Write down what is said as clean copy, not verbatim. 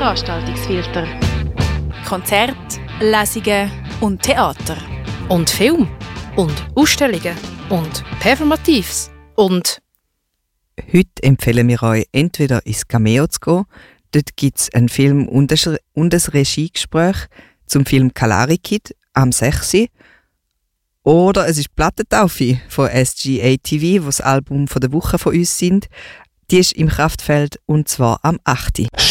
Veranstaltungsfilter. Konzerte, Lesungen und Theater. Und Film. Und Ausstellungen. Und Performatives. Und... Heute empfehlen wir euch, entweder ins Cameo zu gehen. Dort gibt es einen Film und ein Regiegespräch zum Film Kalari Kid am 6. Oder es ist die Plattentaufe von SGATV, wo das Album von der Woche von uns sind. Die ist im Kraftfeld und zwar am 8.